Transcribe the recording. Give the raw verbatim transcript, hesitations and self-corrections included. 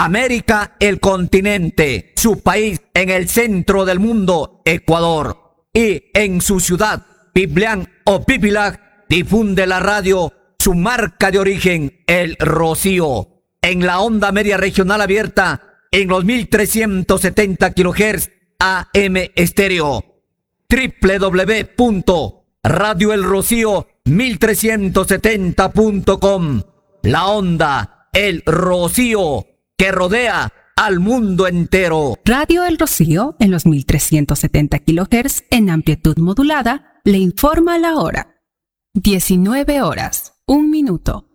América, el continente, su país en el centro del mundo, Ecuador, y en su ciudad, Biblián o Pipilac, difunde la radio su marca de origen, el Rocío, en la onda media regional abierta en los mil trescientos setenta kilohertz A M estéreo. doble u doble u doble u punto radio el rocío mil trescientos setenta punto com. La onda, el Rocío, que rodea al mundo entero. Radio El Rocío, en los mil trescientos setenta kilohertz en amplitud modulada, le informa la hora. diecinueve horas, un minuto.